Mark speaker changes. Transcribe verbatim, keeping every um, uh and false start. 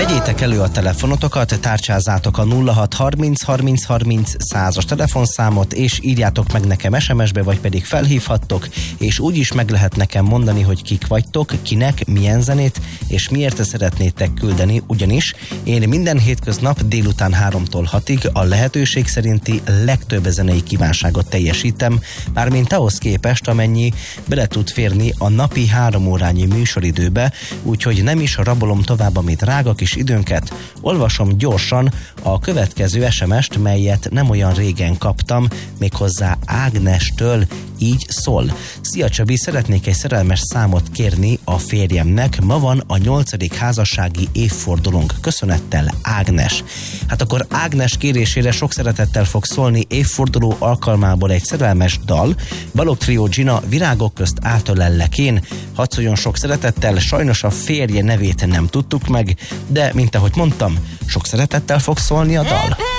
Speaker 1: Vegyétek elő a telefonotokat, tárcsázátok a nulla hat harminc harminc harminc százas telefonszámot, és írjátok meg nekem es em es-be, vagy pedig felhívhattok, és úgy is meg lehet nekem mondani, hogy kik vagytok, kinek, milyen zenét, és miért szeretnétek küldeni, ugyanis én minden hétköznap délután háromtól hatig a lehetőség szerinti legtöbb zenei kívánságot teljesítem, mármint ahhoz képest, amennyi bele tud férni a napi három órányi műsoridőbe, úgyhogy nem is rabolom tovább a mi drága kis időnket, olvasom gyorsan a következő es em est, melyet nem olyan régen kaptam, méghozzá Ágnestől, így szól. Szia Csabi, szeretnék egy szerelmes számot kérni a férjemnek, ma van a nyolcadik házassági évfordulónk. Köszönettel, Ágnes. Hát akkor Ágnes kérésére sok szeretettel fog szólni évforduló alkalmából egy szerelmes dal. Balog Trio Gina, Virágok közt átölellek-én. Hadd szóljon sok szeretettel, sajnos a férje nevét nem tudtuk meg, de mint ahogy mondtam, sok szeretettel fog szólni a dal.